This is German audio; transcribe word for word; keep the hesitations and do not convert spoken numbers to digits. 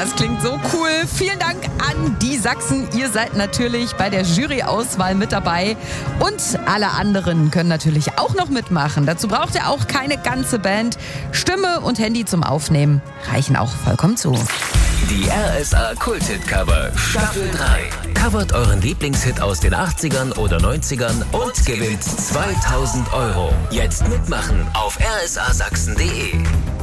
Das klingt so cool. Vielen Dank an die Sachsen. Ihr seid natürlich bei der Juryauswahl mit dabei. Und alle anderen können natürlich auch noch mitmachen. Dazu braucht ihr auch keine ganze Band. Stimme und Handy zum Aufnehmen reichen auch vollkommen zu. Die R S A Kult-Hit-Cover Staffel drei. Covert euren Lieblingshit aus den achtzigern oder neunzigern und gewinnt zweitausend Euro. Jetzt mitmachen auf r s a sachsen punkt d e.